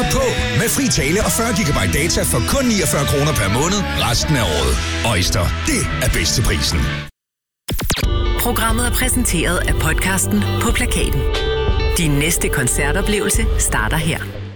på med fri tale og 40 GB data for kun 49 kroner per måned resten af året. Øjster, det er bedst til prisen. Programmet er præsenteret af podcasten På Plakaten. Din næste koncertoplevelse starter her.